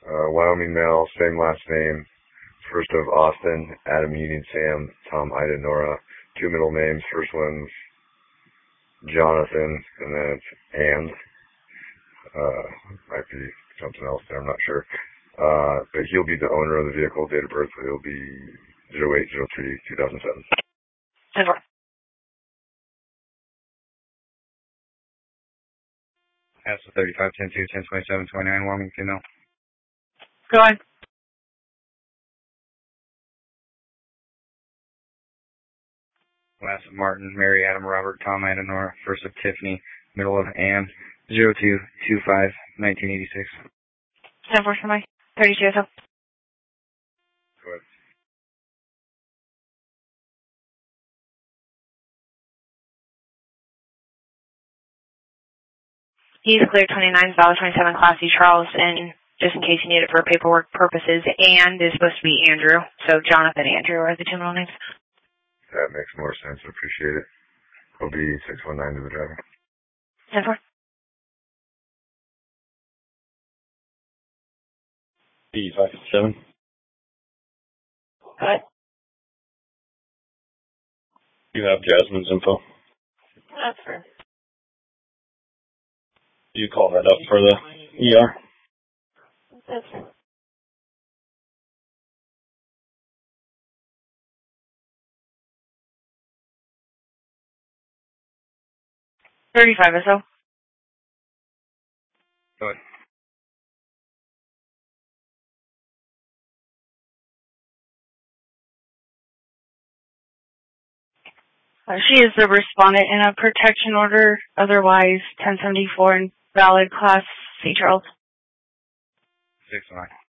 Wyoming male, same last name. First of Austin, Adam, Union, Sam, Tom, Ida, Nora. Two middle names. First one's Jonathan, and then it's and. Might be something else there, I'm not sure. But he'll be the owner of the vehicle. Date of birth, he'll be 08/03/2007. That's the 35, 10, 2, 10, 27, 29, Wyoming female. Go on. Last of Martin, Mary, Adam, Robert, Tom, Ida, Nora. First of Tiffany, middle of Ann, 02/25/1986. 10-4 for my 32 SO. Go ahead. He's clear 29, valid 27, Class C Charles, and just in case you need it for paperwork purposes, and is supposed to be Andrew. So Jonathan and Andrew are the two middle names. That makes more sense. I appreciate it. He'll be 619 to the driver. 10-4. B57. What? You have Jasmine's info. That's fair. You call that up for the ER? That's fair. $35 SO. Go ahead. She is the respondent in a protection order, otherwise 1074 and valid Class C Charles. 6-9.